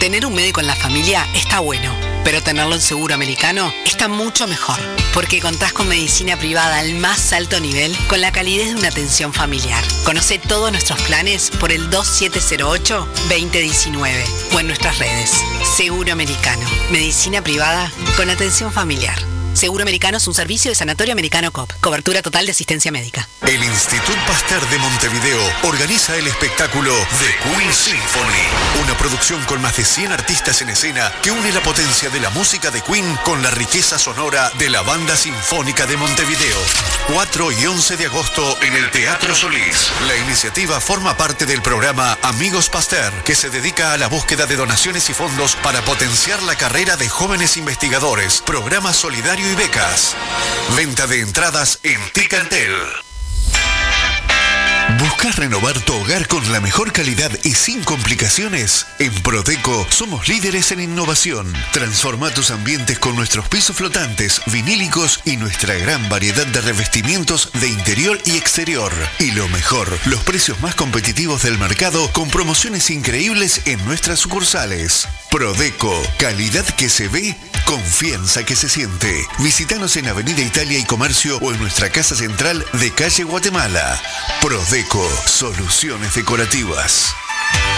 Tener un médico en la familia está bueno, pero tenerlo en Seguro Americano está mucho mejor, porque contás con medicina privada al más alto nivel con la calidez de una atención familiar. Conoce todos nuestros planes por el 2708-2019 o en nuestras redes. Seguro Americano, medicina privada con atención familiar. Seguro Americano es un servicio de Sanatorio Americano COP. Cobertura total de asistencia médica. El Institut Pasteur de Montevideo organiza el espectáculo The Queen Symphony, una producción con más de 100 artistas en escena que une la potencia de la música de Queen con la riqueza sonora de la Banda Sinfónica de Montevideo. 4 y 11 de agosto en el Teatro Solís. La iniciativa forma parte del programa Amigos Pasteur, que se dedica a la búsqueda de donaciones y fondos para potenciar la carrera de jóvenes investigadores, programa solidario y becas. Venta de entradas en Ticantel. ¿Buscas renovar tu hogar con la mejor calidad y sin complicaciones? En Prodeco somos líderes en innovación. Transforma tus ambientes con nuestros pisos flotantes, vinílicos y nuestra gran variedad de revestimientos de interior y exterior. Y lo mejor, los precios más competitivos del mercado con promociones increíbles en nuestras sucursales. Prodeco, calidad que se ve, confianza que se siente. Visítanos en Avenida Italia y Comercio o en nuestra casa central de calle Guatemala. Prodeco, soluciones decorativas.